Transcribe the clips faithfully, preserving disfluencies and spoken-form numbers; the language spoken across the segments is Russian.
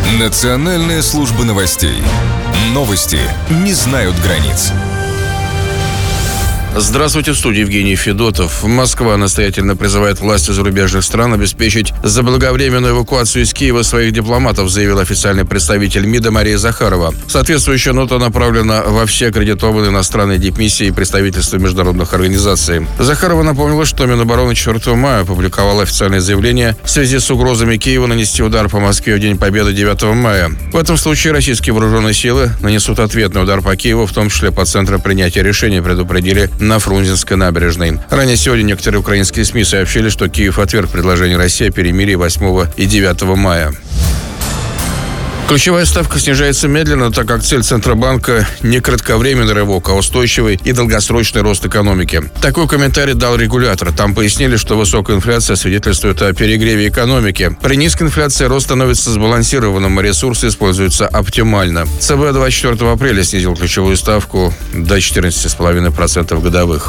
Национальная служба новостей. Новости не знают границ. Здравствуйте, в студии Евгений Федотов. Москва настоятельно призывает власти зарубежных стран обеспечить заблаговременную эвакуацию из Киева своих дипломатов, заявил официальный представитель МИДа Мария Захарова. Соответствующая нота направлена во все аккредитованные иностранные дипмиссии и представительства международных организаций. Захарова напомнила, что Минобороны четвёртого мая опубликовала официальное заявление в связи с угрозами Киева нанести удар по Москве в День Победы девятого мая. В этом случае российские вооруженные силы нанесут ответный удар по Киеву, в том числе по центру принятия решений, предупредили на Фрунзенской набережной. Ранее сегодня некоторые украинские СМИ сообщили, что Киев отверг предложение России о перемирии восьмого и девятого мая. Ключевая ставка снижается медленно, так как цель Центробанка не кратковременный рывок, а устойчивый и долгосрочный рост экономики. Такой комментарий дал регулятор. Там пояснили, что высокая инфляция свидетельствует о перегреве экономики. При низкой инфляции рост становится сбалансированным, а ресурсы используются оптимально. ЦБ двадцать четвёртого апреля снизил ключевую ставку до четырнадцати целых пяти десятых процента годовых.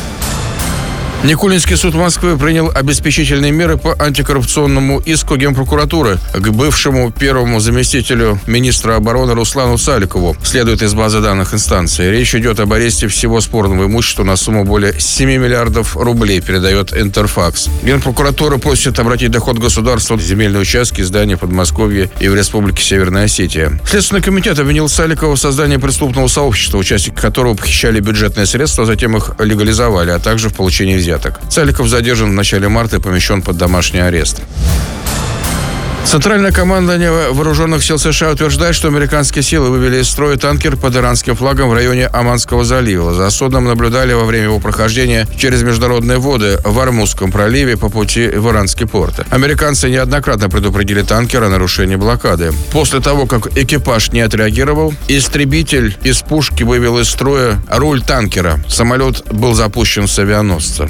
Никулинский суд Москвы принял обеспечительные меры по антикоррупционному иску Генпрокуратуры к бывшему первому заместителю министра обороны Руслану Саликову, следует из базы данных инстанции. Речь идет об аресте всего спорного имущества на сумму более семи миллиардов рублей, передает Интерфакс. Генпрокуратура просит обратить доход государства в земельные участки, здания в Подмосковье и в Республике Северная Осетия. Следственный комитет обвинил Саликова в создании преступного сообщества, участники которого похищали бюджетные средства, затем их легализовали, а также в получении взяток. Саликов задержан в начале марта и помещен под домашний арест. Центральное командование вооруженных сил США утверждает, что американские силы вывели из строя танкер под иранским флагом в районе Оманского залива. За судном наблюдали во время его прохождения через международные воды в Ормузском проливе по пути в иранские порты. Американцы неоднократно предупредили танкер о нарушении блокады. После того, как экипаж не отреагировал, истребитель из пушки вывел из строя руль танкера. Самолет был запущен с авианосца.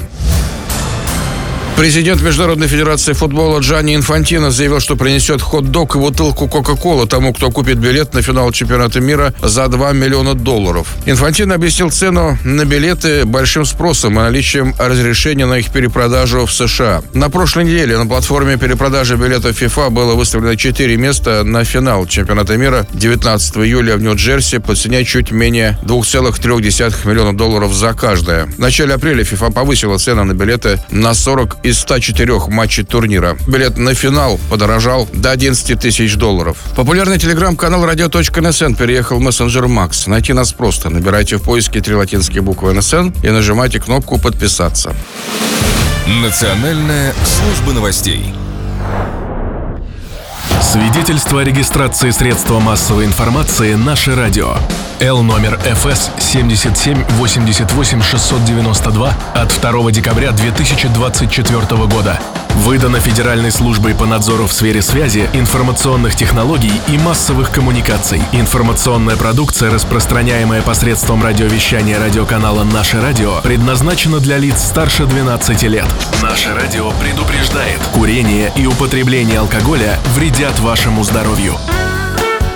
Президент Международной федерации футбола Джанни Инфантино заявил, что принесет хот-дог и бутылку Кока-Колы тому, кто купит билет на финал чемпионата мира за два миллиона долларов. Инфантино объяснил цену на билеты большим спросом и наличием разрешения на их перепродажу в США. На прошлой неделе на платформе перепродажи билетов FIFA было выставлено четыре места на финал чемпионата мира девятнадцатого июля в Нью-Джерси по цене чуть менее двух целых трёх десятых миллиона долларов за каждое. В начале апреля FIFA повысила цену на билеты на сорок из ста четырёх матчей турнира. Билет на финал подорожал до одиннадцати тысяч долларов. Популярный телеграм-канал радио точка эн эс эн переехал в мессенджер Макс. Найти нас просто. Набирайте в поиске три латинские буквы эн эс эн и нажимайте кнопку «Подписаться». Национальная служба новостей. Свидетельство о регистрации средства массовой информации «Наше радио». Л номер эф эс семьдесят семь восемьдесят восемь шестьсот девяносто два от второго декабря две тысячи двадцать четвёртого года. Выдано Федеральной службой по надзору в сфере связи, информационных технологий и массовых коммуникаций. Информационная продукция, распространяемая посредством радиовещания радиоканала «Наше радио», предназначена для лиц старше двенадцати лет. «Наше радио» предупреждает: курение и употребление алкоголя вредят вашему здоровью.